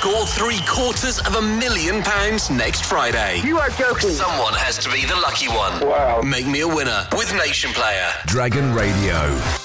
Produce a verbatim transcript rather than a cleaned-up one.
score three quarters of a million pounds next Friday. You are joking. Someone has to be the lucky one. Wow. Make me a winner with Nation Player. Dragon Radio.